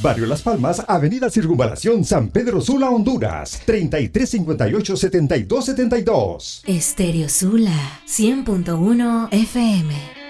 Barrio Las Palmas, Avenida Circunvalación, San Pedro Sula, Honduras. 3358-7272. Estéreo Sula, 100.1 FM.